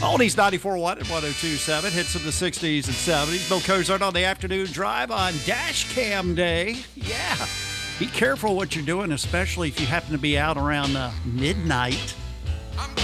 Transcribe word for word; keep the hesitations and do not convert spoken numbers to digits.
Oldies ninety-four point one and one oh two point seven. Hits of the sixties and seventies. Bill Cozart on the afternoon drive on Dash Cam Day. Yeah. Be careful what you're doing, especially if you happen to be out around uh, midnight.